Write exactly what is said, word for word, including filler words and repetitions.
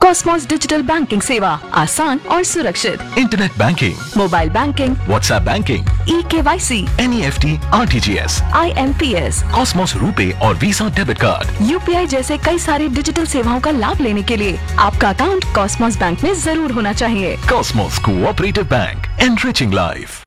Cosmos digital banking सेवा आसान और सुरक्षित। Internet banking, mobile banking, WhatsApp banking, ई के Y C, N E F T, R T G S, I am P S, Cosmos RuPay और visa debit card, U P I जैसे कई सारे digital सेवाओं का लाभ लेने के लिए आपका अकाउंट कॉस्मोस बैंक में जरूर होना चाहिए। Cosmos cooperative bank, enriching life.